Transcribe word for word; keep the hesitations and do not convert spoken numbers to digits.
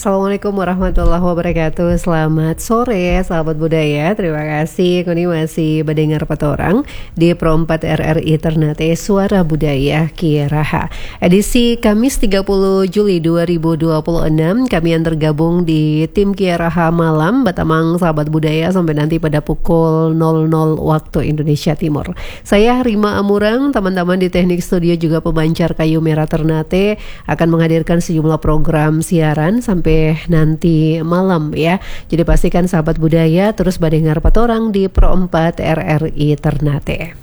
Assalamualaikum warahmatullahi wabarakatuh. Selamat sore sahabat budaya. Terima kasih kuni masih mendengar petorang di Pro empat R R I Ternate Suara Budaya Kieraha. Edisi Kamis tiga puluh Juli dua ribu dua puluh enam, kami yang tergabung di tim Kieraha Malam Batamang sahabat budaya sampai nanti pada pukul nol nol waktu Indonesia Timur. Saya Rima Amurang, teman-teman di teknik studio juga pemancar kayu merah Ternate akan menghadirkan sejumlah program siaran sampai nanti malam ya. Jadi pastikan sahabat budaya terus mendengar petorang di Pro empat R R I Ternate.